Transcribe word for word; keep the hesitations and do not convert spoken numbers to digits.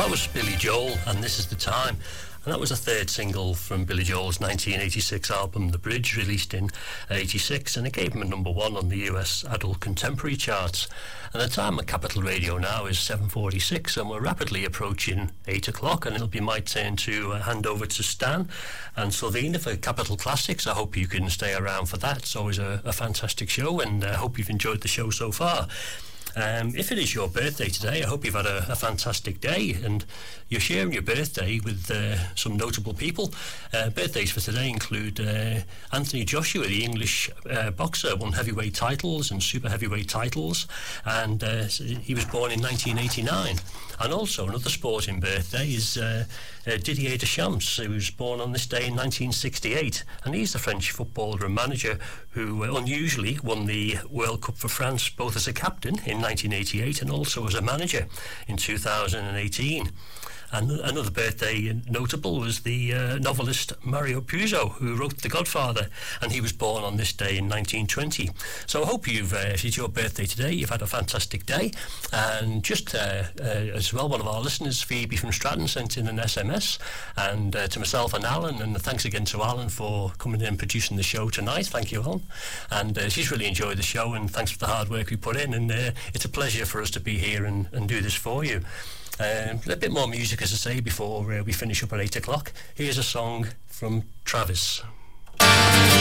That was Billy Joel, and This Is the Time. And that was a third single from Billy Joel's nineteen eighty-six album The Bridge, released in eighty-six, and it gave him a number one on the U S Adult Contemporary charts. And the time at Capital Radio now is seven forty-six, and we're rapidly approaching eight o'clock, and it'll be my turn to uh, hand over to Stan and Sylvina for Capital Classics. I hope you can stay around for that. It's always a, a fantastic show, and I uh, hope you've enjoyed the show so far. Um, if it is your birthday today, I hope you've had a, a fantastic day, and you're sharing your birthday with uh, some notable people. Uh, birthdays for today include uh, Anthony Joshua, the English uh, boxer, won heavyweight titles and super heavyweight titles, and uh, he was born in nineteen eighty-nine. And also another sporting birthday is uh, uh, Didier Deschamps, who was born on this day in nineteen sixty-eight, and he's the French footballer and manager who uh, unusually won the World Cup for France, both as a captain in nineteen eighty-eight and also as a manager in two thousand eighteen. And another birthday notable was the uh, novelist Mario Puzo, who wrote The Godfather, and he was born on this day in nineteen twenty. So I hope you've, uh, if it's your birthday today, you've had a fantastic day. And just uh, uh, as well, one of our listeners, Phoebe from Stratton, sent in an S M S, and uh, to myself and Alan, and thanks again to Alan for coming in and producing the show tonight. Thank you, Alan. And uh, she's really enjoyed the show, and thanks for the hard work we put in, and uh, it's a pleasure for us to be here and, and do this for you. Um, a bit more music, as I say, before uh, we finish up at eight o'clock. Here's a song from Travis.